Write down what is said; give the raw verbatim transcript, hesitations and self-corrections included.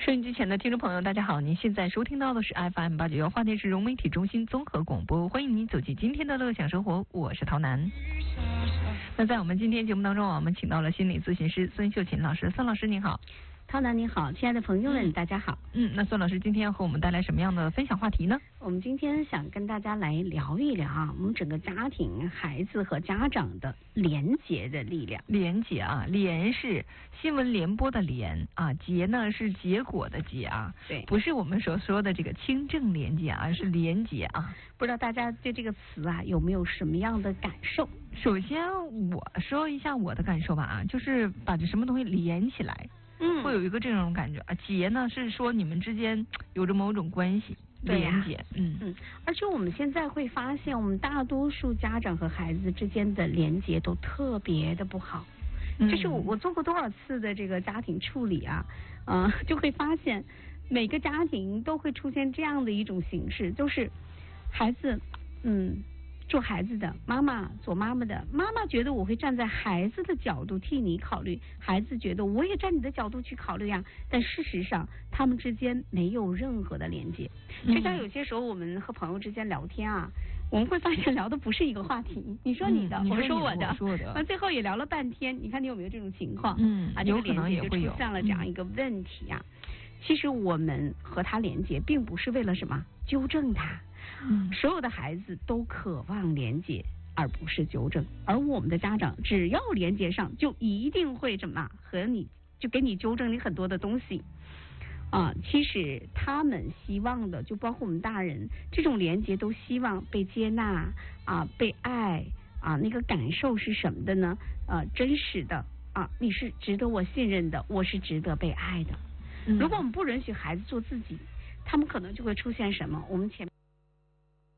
收音机前的听众朋友，大家好！您现在收听到的是 F M 八九幺华电市融媒体中心综合广播，欢迎您走进今天的乐享生活，我是陶楠。那在我们今天节目当中，我们请到了心理咨询师孙秀琴老师。孙老师您好。 陶楠你好，亲爱的朋友们、嗯、大家好。 嗯，那孙老师今天要和我们带来什么样的分享话题呢？ 我们今天想跟大家来聊一聊啊，我们整个家庭、孩子和家长的联结的力量。 联结啊，联是新闻联播的联啊，结呢是结果的结啊， 对， 不是我们所说的这个清正廉洁啊，而是联结啊。 不知道大家对这个词啊有没有什么样的感受？ 首先我说一下我的感受吧啊，就是把这什么东西连起来。嗯，会有一个这种感觉啊。结呢是说你们之间有着某种关系，连结。嗯嗯，而且我们现在会发现，我们大多数家长和孩子之间的连结都特别的不好。嗯，就是我我做过多少次的这个家庭处理啊，嗯、呃，就会发现每个家庭都会出现这样的一种形式，就是孩子嗯。做孩子的妈妈，做妈妈的妈妈觉得我会站在孩子的角度替你考虑，孩子觉得我也站你的角度去考虑呀。但事实上，他们之间没有任何的连接。就像有些时候我们和朋友之间聊天啊，我们会发现聊的不是一个话题，你说你的， 嗯、 我说我的， 那最后也聊了半天。你看你有没有这种情况？ 嗯， 啊，这个连接就出现了这样一个问题啊。嗯、其实我们和他连接，并不是为了什么纠正他。嗯，所有的孩子都渴望连接，而不是纠正。而我们的家长，只要连接上，就一定会什么和你就给你纠正你很多的东西。啊，其实他们希望的，就包括我们大人，这种连接都希望被接纳啊，被爱啊，那个感受是什么的呢？呃，真实的啊，你是值得我信任的，我是值得被爱的。嗯、如果我们不允许孩子做自己，他们可能就会出现什么？我们前面。